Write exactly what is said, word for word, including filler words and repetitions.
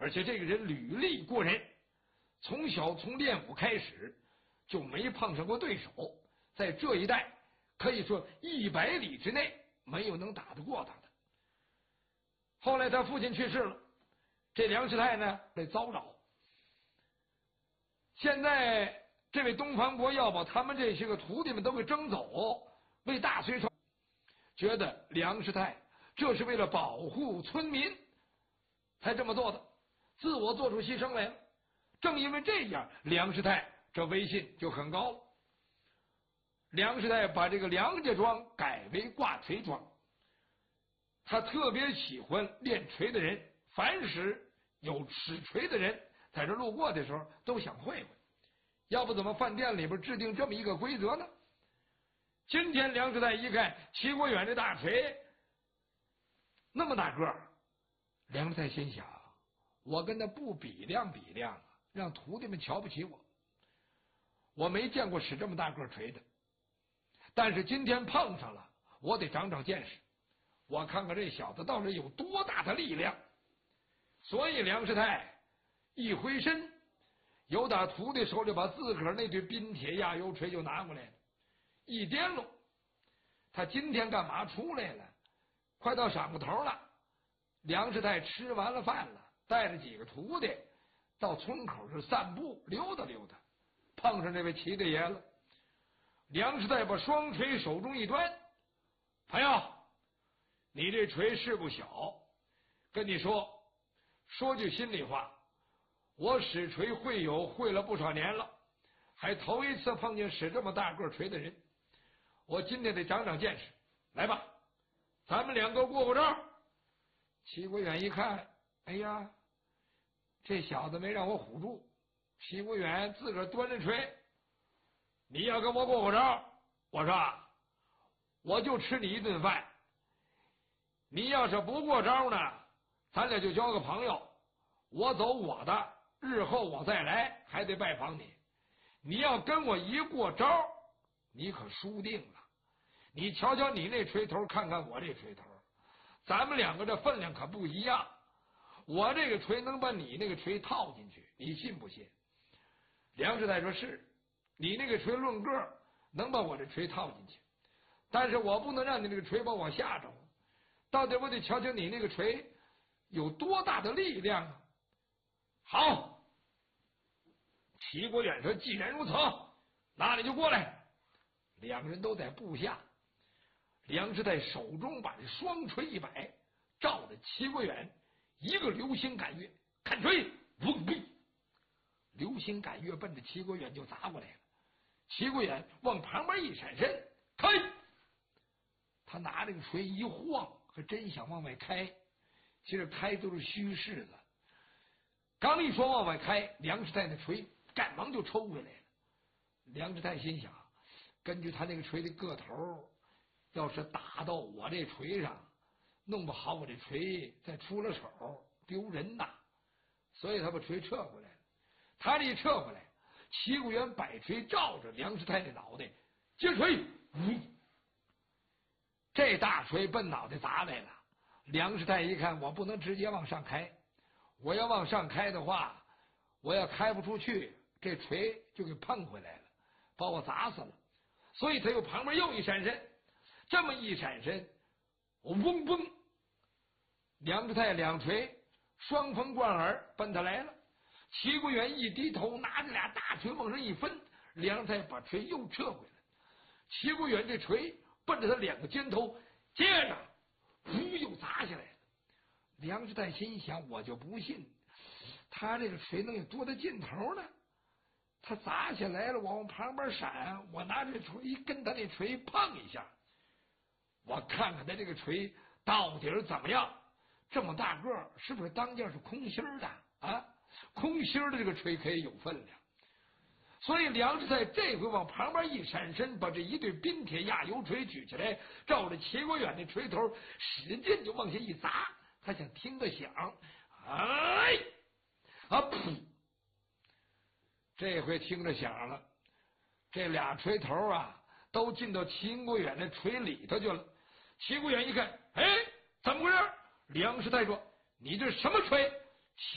而且这个人履历过人，从小从练武开始就没碰上过对手，在这一带可以说一百里之内没有能打得过他的。后来他父亲去世了，这梁师太呢被遭扰。现在这位东方伯要把他们这些个徒弟们都给征走，为大隋朝，觉得梁师太这是为了保护村民才这么做的，自我做出牺牲来了。正因为这样，梁师太这威信就很高了。梁师太把这个梁家庄改为挂锤庄，他特别喜欢练锤的人，凡是有使锤的人在这路过的时候都想会会，要不怎么饭店里边制定这么一个规则呢？今天梁师太一看齐国远这大锤那么大个儿，梁师太心想，我跟他不比量比量啊，让徒弟们瞧不起我。我没见过使这么大个锤的，但是今天碰上了，我得长长见识，我看看这小子到底有多大的力量。所以梁师太一挥身，由打徒弟手里把自个儿那对冰铁压油锤就拿过来了，一颠拢。他今天干嘛出来了？快到晌午头了，梁师太吃完了饭了，带着几个徒弟到村口这散步溜达溜达，碰上这位齐大爷了。梁师太把双锤手中一端，朋友，你这锤是不小，跟你说说句心里话，我使锤会友会了不少年了，还头一次碰见使这么大个锤的人，我今天得长长见识。来吧，咱们两个过过招。齐国远一看，哎呀，这小子没让我唬住。齐国远自个儿端着锤，你要跟我过过招，我说我就吃你一顿饭。你要是不过招呢，咱俩就交个朋友，我走我的，日后我再来还得拜访你。你要跟我一过招，你可输定了。你瞧瞧你那锤头，看看我这锤头，咱们两个这分量可不一样。我这个锤能把你那个锤套进去，你信不信？梁师太说是，你那个锤论个能把我这锤套进去，但是我不能让你那个锤把我吓着，到底我得瞧瞧你那个锤有多大的力量啊！好，齐国远说，既然如此，那你就过来。两个人都在步下，梁师太手中把这双锤一摆，照着齐国远一个流星赶月，看锤，嗡哔，流星赶月奔着齐国远就砸过来了。齐国远往旁边一闪身，开，他拿这个锤一晃，可真想往外开，其实开都是虚势子。刚一说往外开，梁师太那锤赶忙就抽回来了。梁师太心想，根据他那个锤的个头，要是打到我这锤上，弄不好我这锤再出了手，丢人呐。所以他把锤撤回来了。他这一撤回来，齐国远摆锤照着梁师太的脑袋接锤，嗯，这大锤奔脑袋砸来了。梁师太一看，我不能直接往上开，我要往上开的话，我要开不出去，这锤就给碰回来了，把我砸死了。所以他又旁边又一闪身，这么一闪身，我嗡嘣，梁师太两锤双峰贯耳奔他来了。齐国远一低头，拿着俩大锤往上一分，梁师太把锤又撤回来。齐国远这锤奔着他两个肩头，接着噗又砸下来了。梁师太心想，我就不信他这个锤能有多大劲头呢？他砸下来了，我往旁边闪，我拿这锤跟他那锤碰一下，我看看他这个锤到底是怎么样。这么大个儿，是不是当间是空心的啊？空心的这个锤可以有分量。所以梁师太这回往旁边一闪身，把这一对冰铁压油锤举起来，照着齐国远的锤头使劲就往下一砸，他想听个响。哎啊噗，这回听着响了，这俩锤头啊都进到齐国远的锤里头去了。齐国远一看，哎，怎么回事？梁师太说，你这什么锤？